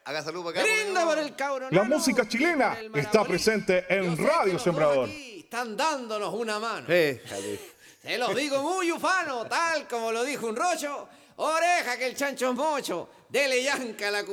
Haga salud para acá. Brinda por el cabro La nano, música chilena por el está Marabolí. presente en Yo sé que Radio los dos Sembrador. aquí están dándonos una mano. Déjale. Se los digo muy ufano, tal como lo dijo un rocho. Oreja que el chancho es mocho. Dele yanca a la